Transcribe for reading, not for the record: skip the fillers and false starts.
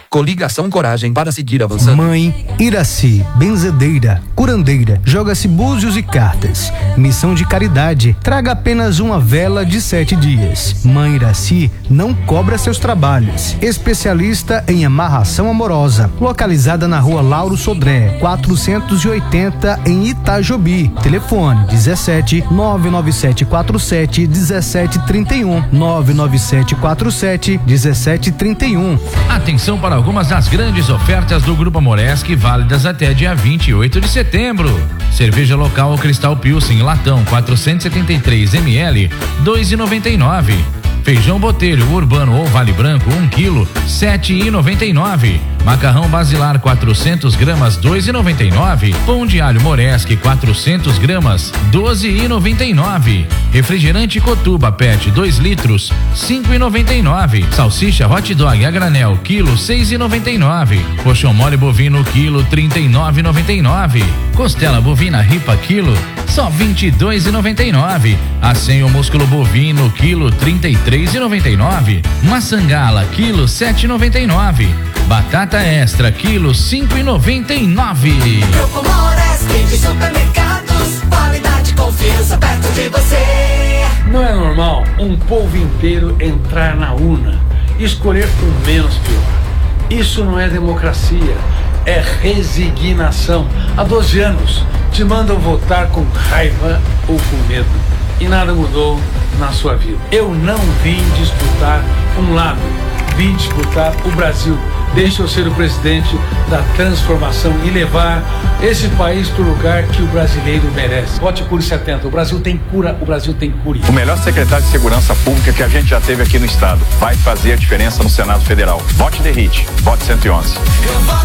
Coligação Coragem para seguir avançando. Mãe Iraci, benzedeira, curandeira, joga-se búzios e cartas. Missão de caridade, traga apenas uma vela de 7 dias. Mãe Iraci não cobra seus trabalhos. Especialista em amarração amorosa. Localizada na rua Lauro Sodré, 480 em Itajobi. Telefone 17 99747 1731 99747 1731. Atenção para algumas das grandes ofertas do Grupo Amoreski, válidas até dia 28 de setembro. Cerveja local Cristal Pilsen latão 473 ml, 2,99. Feijão Botelho Urbano ou Vale Branco 1 kg, 7,99. Macarrão Basilar 400 gramas, 2,99. Pão de alho Moreski 400 gramas, 12,99. Refrigerante Cotuba PET 2 litros, 5,99. Salsicha Hot Dog a granel quilo, 6,99. Coxão mole bovino quilo, 39,99. Costela bovina ripa quilo, só 22,99. Assenho músculo bovino quilo, 33,99. Maçã gala quilo, 7,99. Batata extra quilo, 5,99. Grupo Moreski de supermercados, qualidade e confiança perto de você. Não é normal um povo inteiro entrar na urna e escolher o menos pior. Isso não é democracia, é resignação. Há 12 anos te mandam votar com raiva ou com medo e nada mudou na sua vida. Eu não vim disputar um lado, vim disputar o Brasil. Deixa eu ser o presidente da transformação e levar esse país para o lugar que o brasileiro merece. Vote Cure 70. O Brasil tem cura, o Brasil tem cure. O melhor secretário de Segurança Pública que a gente já teve aqui no estado vai fazer a diferença no Senado Federal. Vote Derrite, vote 111. Eu voto